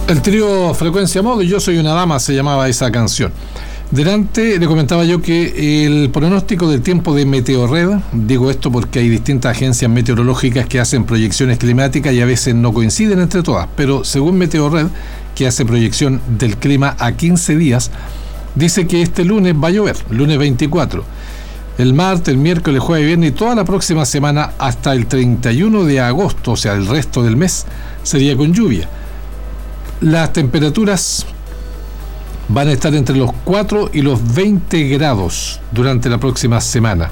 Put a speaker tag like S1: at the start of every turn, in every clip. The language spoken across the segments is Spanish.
S1: El trío Frecuencia Modo, Yo soy una dama, se llamaba esa canción. Delante le comentaba yo que el pronóstico del tiempo de Meteorred, digo esto porque hay distintas agencias meteorológicas que hacen proyecciones climáticas y a veces no coinciden entre todas, pero según Meteorred, que hace proyección del clima a 15 días, dice que este lunes va a llover, lunes 24. El martes, el miércoles, jueves, viernes y toda la próxima semana hasta el 31 de agosto, o sea, el resto del mes, sería con lluvia. Las temperaturas van a estar entre los 4 y los 20 grados durante la próxima semana.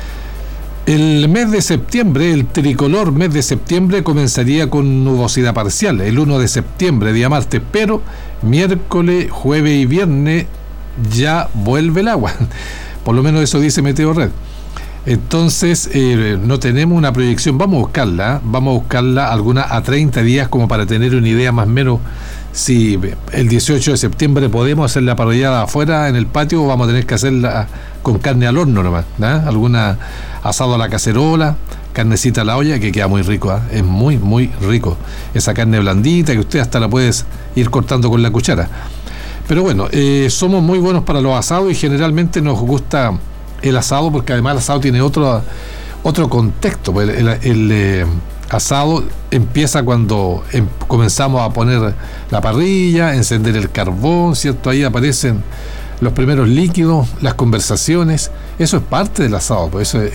S1: El mes de septiembre, el tricolor mes de septiembre, comenzaría con nubosidad parcial, el 1 de septiembre, día martes, pero miércoles, jueves y viernes ya vuelve el agua. Por lo menos eso dice Meteorred. Entonces, no tenemos una proyección, vamos a buscarla alguna a 30 días como para tener una idea más o menos si el 18 de septiembre podemos hacer la parrillada afuera en el patio o vamos a tener que hacerla con carne al horno nomás, ¿no? Alguna asado a la cacerola, carnecita a la olla, que queda muy rico, ¿eh? Es muy, muy rico. Esa carne blandita que usted hasta la puedes ir cortando con la cuchara. Pero bueno, somos muy buenos para los asados y generalmente nos gusta el asado porque además el asado tiene otro contexto. El asado empieza cuando comenzamos a poner la parrilla, encender el carbón, ¿cierto? Ahí aparecen los primeros líquidos, las conversaciones. Eso es parte del asado, pues eso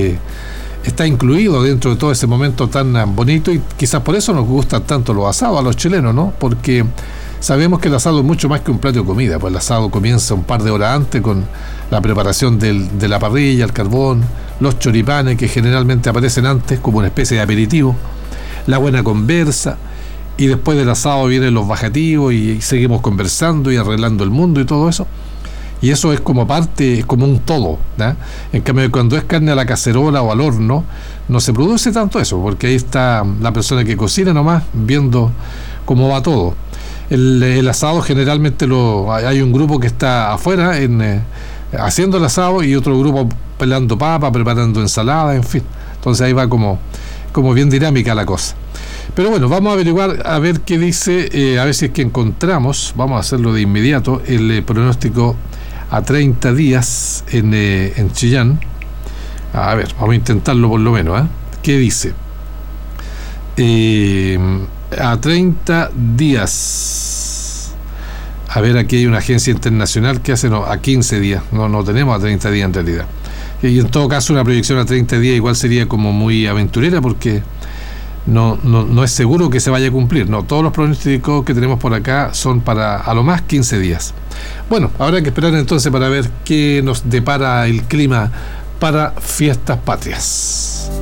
S1: está incluido dentro de todo ese momento tan bonito y quizás por eso nos gustan tanto los asados a los chilenos, ¿no? Porque sabemos que el asado es mucho más que un plato de comida, pues el asado comienza un par de horas antes con la preparación de la parrilla, el carbón, los choripanes que generalmente aparecen antes como una especie de aperitivo, la buena conversa, y después del asado vienen los bajativos y seguimos conversando y arreglando el mundo y todo eso. Y eso es como parte, es como un todo, ¿no? En cambio, cuando es carne a la cacerola o al horno, no se produce tanto eso, porque ahí está la persona que cocina nomás viendo cómo va todo. El asado generalmente hay un grupo que está afuera haciendo el asado y otro grupo pelando papa, preparando ensalada, en fin. Entonces ahí va como bien dinámica la cosa. Pero bueno, vamos a averiguar a ver qué dice, a ver si es que encontramos, vamos a hacerlo de inmediato, el pronóstico a 30 días en Chillán. A ver, vamos a intentarlo por lo menos, ¿eh? ¿Qué dice? A 30 días. A ver, aquí hay una agencia internacional que hace a 15 días. No tenemos a 30 días en realidad. Y en todo caso, una proyección a 30 días igual sería como muy aventurera porque no es seguro que se vaya a cumplir. No, todos los pronósticos que tenemos por acá son para a lo más 15 días. Bueno, habrá que esperar entonces para ver qué nos depara el clima para Fiestas Patrias.